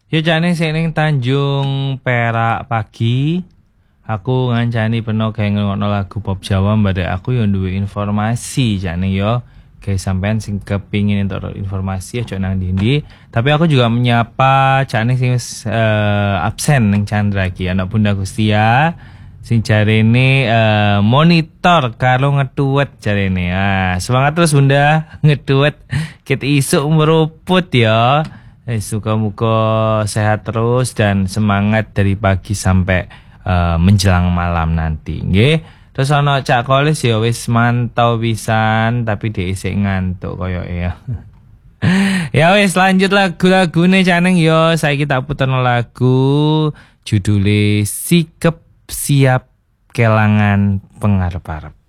Ya jane sing ning Tanjung Perak pagi. Aku ngancani peno gawe ngrungokno lagu pop Jawa mbade aku yo duwe informasi jane yo. Kayak sampean sing kepingin entuk informasi aja nang ndi. Tapi aku juga menyapa jane sing absen ning Chandra iki anak Bunda Gustia. Sing jarene monitor karo ngetuwet jarene. Ah, semangat terus Bunda ngetuwet ket isuk meruput ya. Muka-muka sehat terus dan semangat dari pagi sampai menjelang malam nanti. Nggih. Terus ana Cak Kolis ya wis mantau pisan tapi dhek isih ngantuk koyoke ya. Ya wis lanjut lagu-lagune Caneng yo. Saiki tak puterno lagu judule Sikep Siap Kelangan Pengarep-arep.